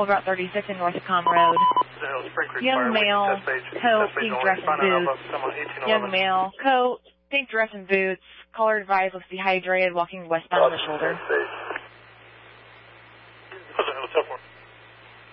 Old Route 36 in North Com Road. Young male, coat, pink dress and boots. Young male, coat, pink dress and boots. Caller advised, looks dehydrated, walking westbound on the shoulder.